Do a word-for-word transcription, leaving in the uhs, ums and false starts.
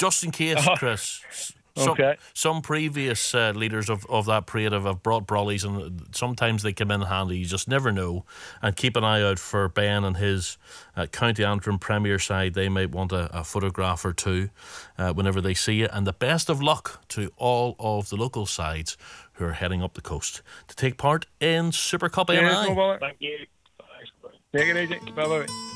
just in case, Oh, Chris. Some, okay. some previous uh, leaders of, of that parade have, have brought brollies, and sometimes they come in handy. You just never know. And keep an eye out for Ben and his uh, County Antrim Premier side. They might want a, a photograph or two uh, whenever they see you. And the best of luck to all of the local sides who are heading up the coast to take part in Super Cup A M I. Cheers, no bother. Thank you. Thanks. Take it easy. Bye bye.